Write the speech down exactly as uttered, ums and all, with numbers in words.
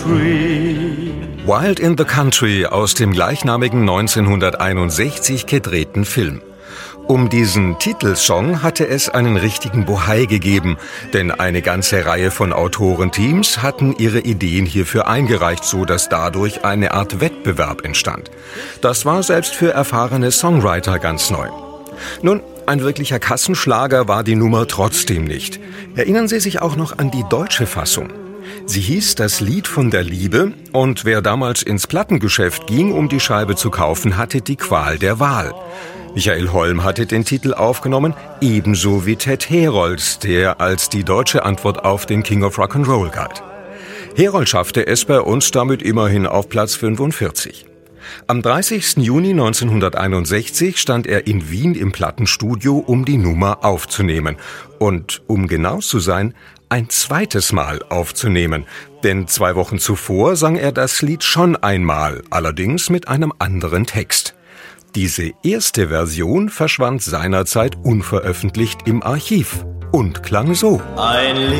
country. Wild in the Country aus dem gleichnamigen neunzehnhunderteinundsechzig gedrehten Film. Um diesen Titelsong hatte es einen richtigen Bohai gegeben, denn eine ganze Reihe von Autorenteams hatten ihre Ideen hierfür eingereicht, so dass dadurch eine Art Wettbewerb entstand. Das war selbst für erfahrene Songwriter ganz neu. Nun, ein wirklicher Kassenschlager war die Nummer trotzdem nicht. Erinnern Sie sich auch noch an die deutsche Fassung? Sie hieß Das Lied von der Liebe und wer damals ins Plattengeschäft ging, um die Scheibe zu kaufen, hatte die Qual der Wahl. Michael Holm hatte den Titel aufgenommen, ebenso wie Ted Herold, der als die deutsche Antwort auf den King of Rock'n'Roll galt. Herold schaffte es bei uns damit immerhin auf Platz fünfundvierzig. Am dreißigsten Juni neunzehnhunderteinundsechzig stand er in Wien im Plattenstudio, um die Nummer aufzunehmen. Und um genau zu sein, ein zweites Mal aufzunehmen. Denn zwei Wochen zuvor sang er das Lied schon einmal, allerdings mit einem anderen Text. Diese erste Version verschwand seinerzeit unveröffentlicht im Archiv und klang so. Ein